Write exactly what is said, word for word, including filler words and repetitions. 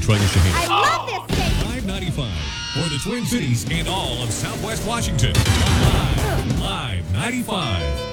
Troy and Shaheen. I love this station. five ninety-five for the Twin Cities and all of Southwest Washington. Live, Live ninety-five.